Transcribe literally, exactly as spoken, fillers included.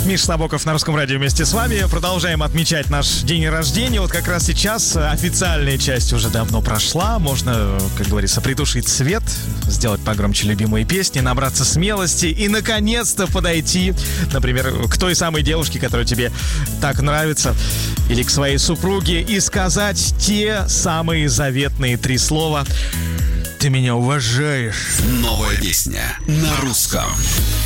Миша Набоков на Русском радио вместе с вами. Продолжаем отмечать наш день рождения. Вот как раз сейчас официальная часть уже давно прошла. Можно, как говорится, притушить свет, сделать погромче любимые песни, набраться смелости и, наконец-то, подойти, например, к той самой девушке, которая тебе так нравится, или к своей супруге, и сказать те самые заветные три слова: «Ты меня уважаешь». Новая песня на русском.